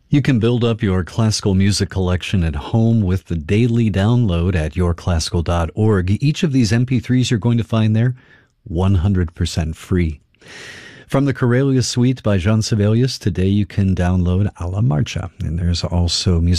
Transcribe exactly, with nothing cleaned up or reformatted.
You can build up your classical music collection at home with the daily download at your classical dot org. Each of these M P threes you're going to find there, one hundred percent free. From the Corelia Suite by Jean Sibelius, today you can download Alla Marcha. And there's also music